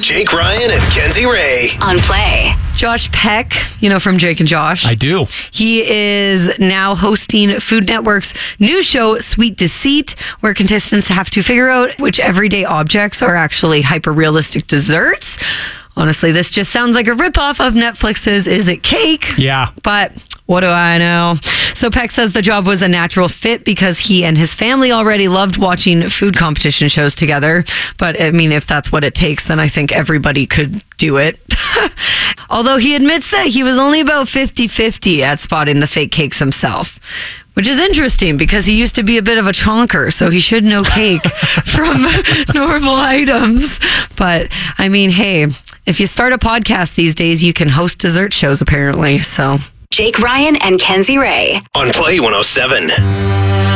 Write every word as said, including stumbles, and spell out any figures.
Jake Ryan and Kenzie Ray. On Play. Josh Peck, you know, from Jake and Josh. I do. He is now hosting Food Network's new show, Sweet Deceit, where contestants have to figure out which everyday objects are actually hyper-realistic desserts. Honestly, this just sounds like a ripoff of Netflix's Is It Cake? Yeah. But what do I know? So Peck says the job was a natural fit because he and his family already loved watching food competition shows together. But I mean, if that's what it takes, then I think everybody could do it. Although he admits that he was only about fifty-fifty at spotting the fake cakes himself. Which is interesting because he used to be a bit of a chonker, so he should know cake from normal items. But, I mean, hey, if you start a podcast these days, you can host dessert shows, apparently. So Jake Ryan and Kenzie Ray. On Play one oh seven.